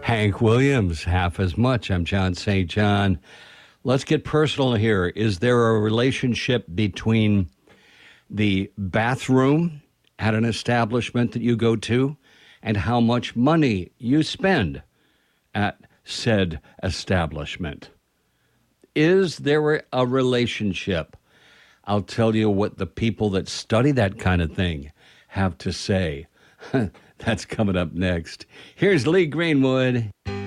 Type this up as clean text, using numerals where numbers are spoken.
Hank Williams, half as much. I'm John St. John. Let's get personal here. Is there a relationship between the bathroom at an establishment that you go to and how much money you spend at said establishment? Is there a relationship? I'll tell you what the people that study that kind of thing have to say. That's coming up next. Here's Lee Greenwood.